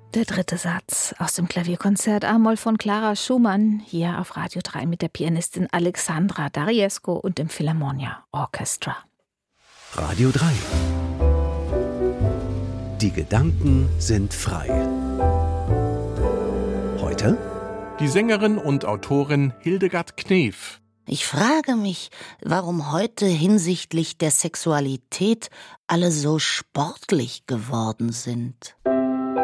Der dritte Satz aus dem Klavierkonzert A-Moll von Clara Schumann, hier auf Radio 3 mit der Pianistin Alexandra Dariesko und dem Philharmonia Orchestra. Radio 3. Die Gedanken sind frei. Heute? Die Sängerin und Autorin Hildegard Knef. Ich frage mich, warum heute hinsichtlich der Sexualität alle so sportlich geworden sind.